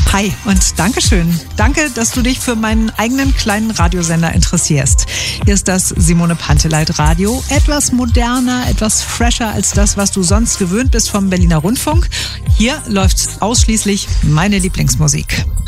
Hi und Dankeschön. Danke, dass du dich für meinen eigenen kleinen Radiosender interessierst. Hier ist das Simone Panteleit Radio. Etwas moderner, etwas fresher als das, was du sonst gewöhnt bist vom Berliner Rundfunk. Hier läuft ausschließlich meine Lieblingsmusik.